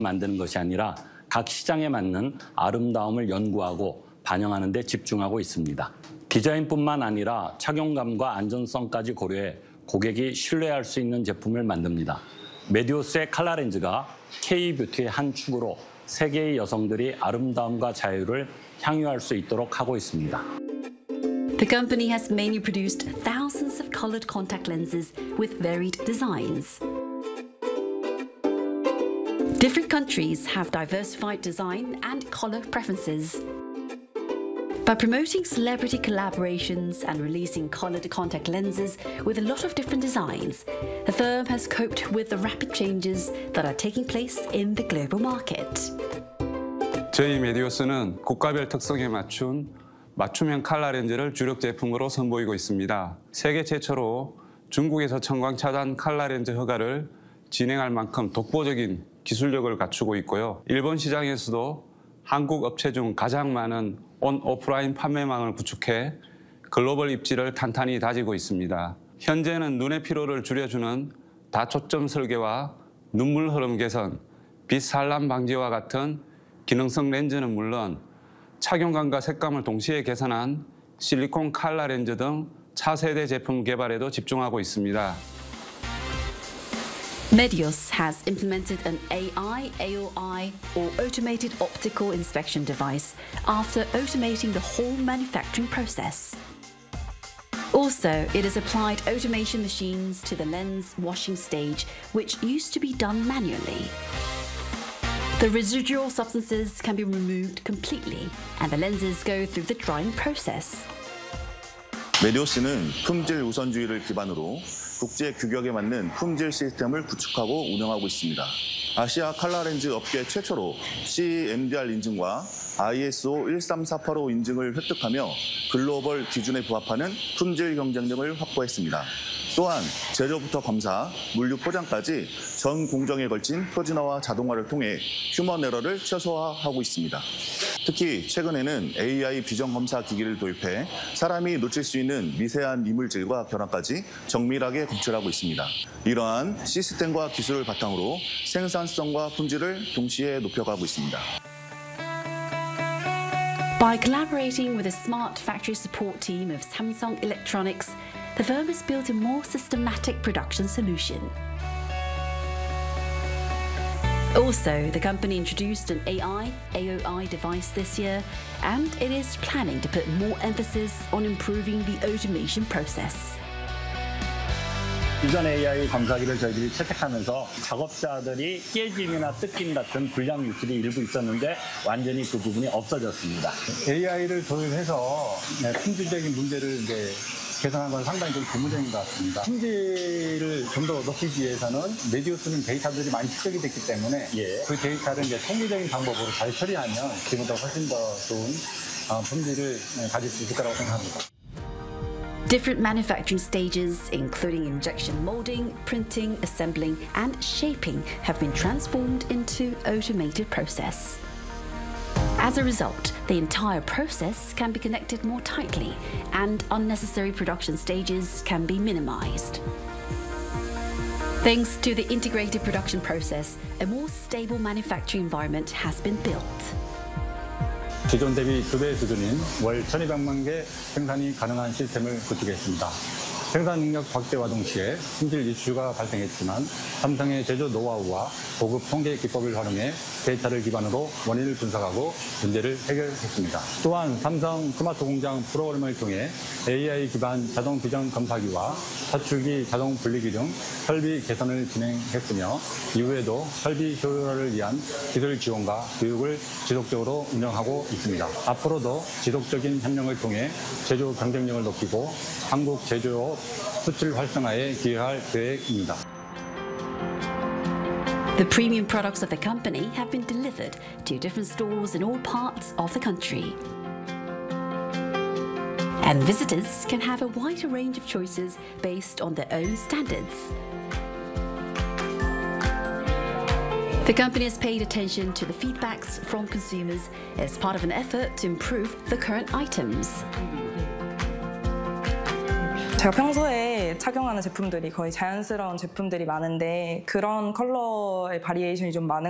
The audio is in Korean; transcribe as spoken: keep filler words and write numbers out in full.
만드는 것이 아니라 각 시장에 맞는 아름다움을 연구하고 반영하는 데 집중하고 있습니다. 디자인뿐만 아니라 착용감과 안전성까지 고려해 고객이 신뢰할 수 있는 제품을 만듭니다. 메디오스의 칼라렌즈가 K-뷰티의 한 축으로 세계의 여성들이 아름다움과 자유를 향유할 수 있도록 하고 있습니다. The company has mainly produced thousands of colored contact lenses with varied designs. Different countries have diversified design and color preferences. By promoting celebrity collaborations and releasing colored contact lenses with a lot of different designs, the firm has coped with the rapid changes that are taking place in the global market. 저희 메디오스는 국가별 특성에 맞춘 맞춤형 칼라 렌즈를 주력 제품으로 선보이고 있습니다. 세계 최초로 중국에서 청광 차단 칼라 렌즈 허가를 진행할 만큼 독보적인 기술력을 갖추고 있고요. 일본 시장에서도 한국 업체 중 가장 많은 온 오프라인 판매망을 구축해 글로벌 입지를 탄탄히 다지고 있습니다. 현재는 눈의 피로를 줄여주는 다초점 설계와 눈물 흐름 개선, 빛 산란 방지와 같은 기능성 렌즈는 물론 착용감과 색감을 동시에 개선한 실리콘 칼라 렌즈 등 차세대 제품 개발에도 집중하고 있습니다. Medios has implemented an A I, A O I, or automated optical inspection device after automating the whole manufacturing process. Also, it has applied automation machines to the lens washing stage, which used to be done manually. The residual substances can be removed completely, and the lenses go through the drying process. 메디오스는 품질 우선주의를 기반으로 국제 규격에 맞는 품질 시스템을 구축하고 운영하고 있습니다. 아시아 칼라 렌즈 업계 최초로 씨이엠디알 인증과 아이에스오 일삼사팔오 인증을 획득하며 글로벌 기준에 부합하는 품질 경쟁력을 확보했습니다. 또한 제조부터 검사, 물류 포장까지 전 공정에 걸친 표준화와 자동화를 통해 휴먼 에러를 최소화하고 있습니다. 특히 최근에는 에이아이 비전 검사 기기를 도입해 사람이 놓칠 수 있는 미세한 이물질과 결함까지 정밀하게 검출하고 있습니다. 이러한 시스템과 기술을 바탕으로 생산성과 품질을 동시에 높여가고 있습니다. By collaborating with the smart factory support team of Samsung Electronics, the firm has built a more systematic production solution. Also, the company introduced an A I, A O I device this year, and it is planning to put more emphasis on improving the automation process. 비전 에이아이 검사기를 저희들이 채택하면서 작업자들이 깨짐이나 뜯김 같은 불량 유출이 일부 있었는데 완전히 그 부분이 없어졌습니다. 에이아이를 도입해서 품질적인 문제를 이제 개선한 건 상당히 좀 고무적인 것 같습니다. 품질을 좀 더 높이기 위해서는 메디오스는 데이터들이 많이 축적이 됐기 때문에 예. 그 데이터를 이제 통계적인 방법으로 잘 처리하면 지금보다 훨씬 더 좋은 품질을 가질 수 있을 거라고 생각합니다. Different manufacturing stages, including injection molding, printing, assembling, and shaping, have been transformed into automated process. As a result, the entire process can be connected more tightly, and unnecessary production stages can be minimized. Thanks to the integrated production process, a more stable manufacturing environment has been built. 기존 대비 두 배 수준인 월 천이백만 개 생산이 가능한 시스템을 구축했습니다. 생산 능력 확대와 동시에 품질 이슈가 발생했지만 삼성의 제조 노하우와 고급 통계 기법을 활용해 데이터를 기반으로 원인을 분석하고 문제를 해결했습니다. 또한 삼성 스마트 공장 프로그램을 통해 에이아이 기반 자동 비전 검사기와 사출기 자동 분리기 등 설비 개선을 진행했으며 이후에도 설비 효율화를 위한 기술 지원과 교육을 지속적으로 운영하고 있습니다. 앞으로도 지속적인 협력을 통해 제조 경쟁력을 높이고 한국 제조업 수출 활성화에 기여할 계획입니다. The premium products of the company have been delivered to different stores in all parts of the country. And visitors can have a wider range of choices based on their own standards. The company has paid attention to the feedbacks from consumers as part of an effort to improve the current items. 제가 평소에 착용하는 제품들이 거의 자연스러운 제품들이 많은데 그런 컬러의 바리에이션이 좀 많은